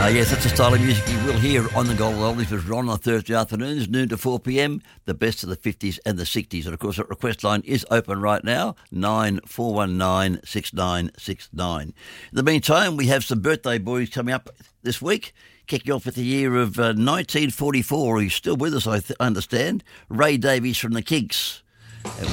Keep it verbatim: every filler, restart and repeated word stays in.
Uh, yes, that's the style of music you will hear on the Gold Oldies with Ron on Thursday afternoons, noon to four p.m, the best of the fifties and the sixties. And, of course, that request line is open right now, nine four one nine, six nine six nine. In the meantime, we have some birthday boys coming up this week, kicking off with the year of uh, nineteen forty-four. He's still with us, I th- understand. Ray Davies from the Kinks. And